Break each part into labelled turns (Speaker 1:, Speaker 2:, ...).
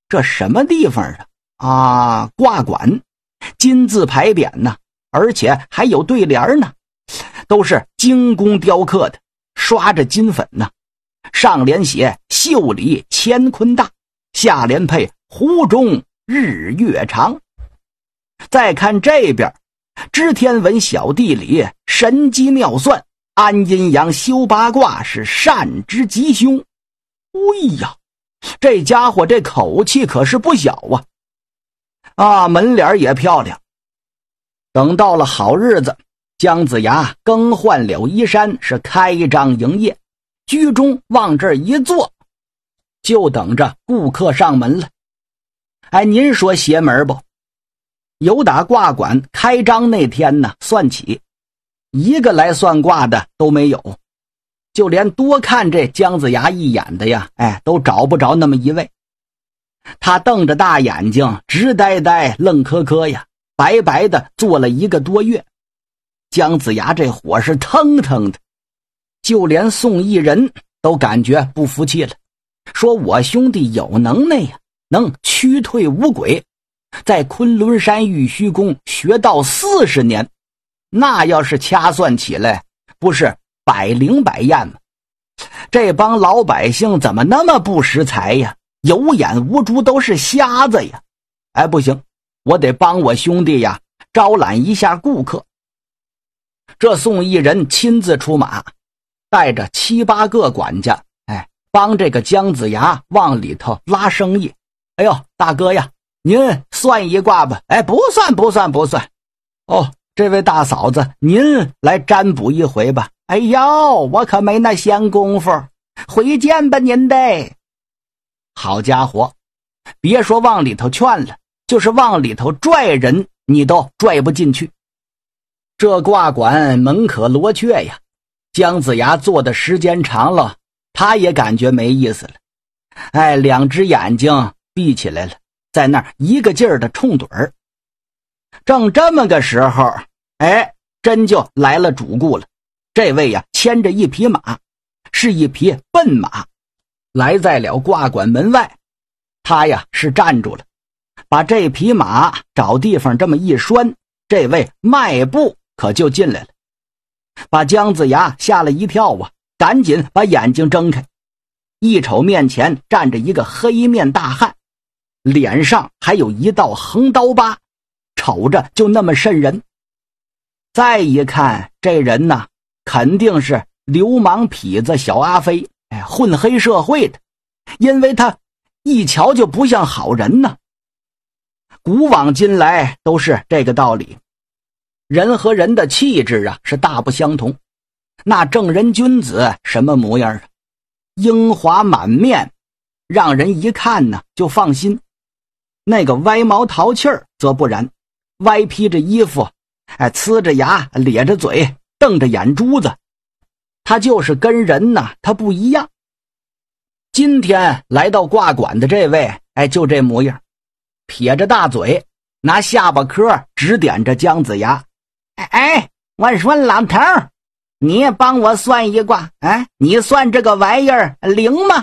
Speaker 1: 这什么地方啊？挂馆，金字牌匾呢，而且还有对联呢，都是精工雕刻的，刷着金粉呢。上联写袖里乾坤大，下联配湖中日月长。再看这边，知天文晓地理，神机妙算，安阴阳修八卦，是善之吉凶。哎呀，这家伙这口气可是不小啊！门脸也漂亮。等到了好日子，姜子牙更换了衣衫，是开张营业，居中往这儿一坐，就等着顾客上门了。您说邪门不？由打挂馆开张那天呢算起，一个来算卦的都没有，就连多看这姜子牙一眼的呀，都找不着那么一位。他瞪着大眼睛，直呆呆愣磕磕呀，白白的做了1个多月。姜子牙这火是腾腾的，就连宋义人都感觉不服气了，说我兄弟有能耐呀，能驱退五鬼，在昆仑山玉虚宫学道40年，那要是掐算起来，不是百灵百验吗？这帮老百姓怎么那么不识才呀？有眼无珠，都是瞎子呀！不行，我得帮我兄弟呀招揽一下顾客。这宋义人亲自出马，带着7、8个管家，帮这个姜子牙往里头拉生意。哎呦，大哥呀，您算一卦吧。不算。哦，这位大嫂子，您来占卜一回吧。哎呦，我可没那闲工夫，回见吧您得。好家伙，别说往里头劝了，就是往里头拽人，你都拽不进去。这卦馆门可罗雀呀，姜子牙坐的时间长了，他也感觉没意思了。2只眼睛闭起来了，在那儿一个劲儿的冲盹儿。正这么个时候，真就来了主顾了。这位呀牵着一匹马，是一匹笨马，来在了挂馆门外。他呀是站住了，把这匹马找地方这么一拴，这位迈步可就进来了，把姜子牙吓了一跳赶紧把眼睛睁开，一瞅面前站着一个黑面大汉，脸上还有一道横刀疤，瞅着就那么瘆人。再一看，这人呢肯定是流氓痞子小阿飞，混黑社会的，因为他一瞧就不像好人呢。古往今来都是这个道理，人和人的气质是大不相同。那正人君子什么模样英华满面，让人一看呢就放心。那个歪毛淘气儿则不然，歪披着衣服，呲着牙，咧着嘴，瞪着眼珠子，他就是跟人呢他不一样。今天来到挂馆的这位，就这模样，撇着大嘴，拿下巴颏指点着姜子牙。我说老头儿，你也帮我算一卦，你算这个玩意儿灵吗？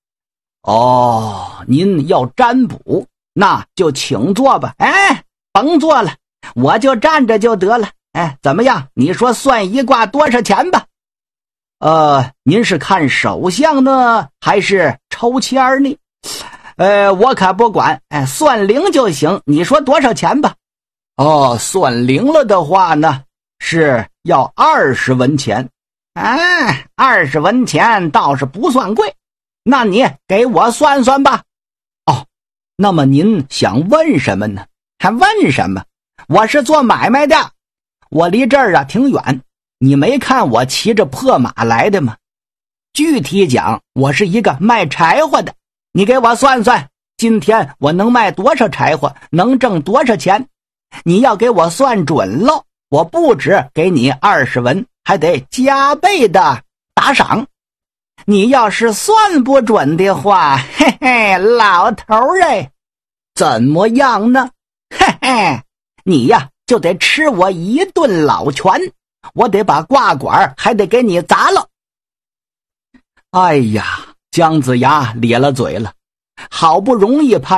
Speaker 1: 哦，您要占卜，那就请坐吧。甭坐了，我就站着就得了。怎么样？你说算一卦多少钱吧？您是看手相呢，还是抽签呢？我可不管，算灵就行。你说多少钱吧？算灵了的话呢，是要20文钱。20文钱倒是不算贵，那你给我算算吧。那么您想问什么呢？还问什么？我是做买卖的，我离这儿挺远，你没看我骑着破马来的吗？具体讲，我是一个卖柴火的，你给我算算，今天我能卖多少柴火，能挣多少钱？你要给我算准了，我不止给你20文，还得加倍的打赏。你要是算不准的话，嘿嘿，老头儿怎么样呢？嘿嘿，你呀就得吃我一顿老拳，我得把挂管还得给你砸了。哎呀，姜子牙咧了嘴了，好不容易